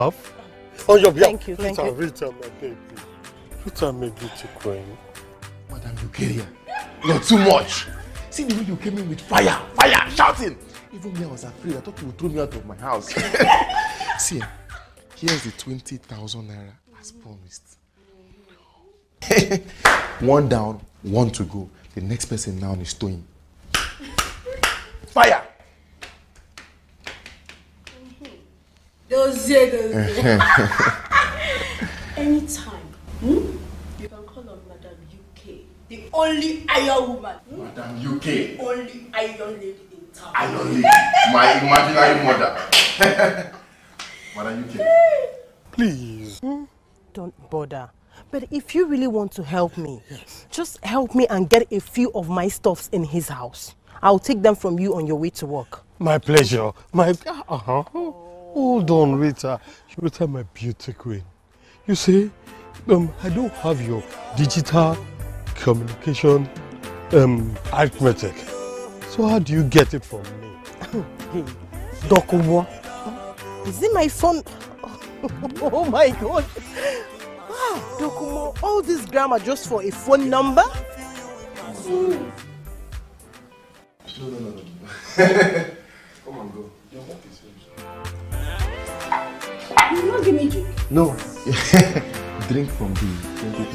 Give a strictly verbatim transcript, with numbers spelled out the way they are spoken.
On your behalf. Thank you, thank Rita, you. Rita, my baby. Rita, my beauty queen. Madam Eukarya, you're too much. See the way you came in with fire, fire, shouting. Even me, I was afraid. I thought you would throw me out of my house. See, here's the twenty thousand naira as promised. One down, one to go. The next person now is towing. Fire! Those Anytime, hmm? You can call on Madam U K, the only iron woman. Hmm? Madam U K. Only iron lady in town. Iron lady. My imaginary mother. Madam U K. Please. Hmm? Don't bother. But if you really want to help me, yes. just help me and get a few of my stuffs in his house. I'll take them from you on your way to work. My pleasure. My... Uh-huh. Hold on, Rita. Rita, my beauty queen. You see, um, I don't have your digital communication um, arithmetic. So how do you get it from me? Hey, Dokubo. Is it my phone? Oh my God. Wow, Dokumo, all this grammar just for a phone number? Mm. No, no, no, no. Come on, go. Your work is finished. You not give me drink. No. Drink from the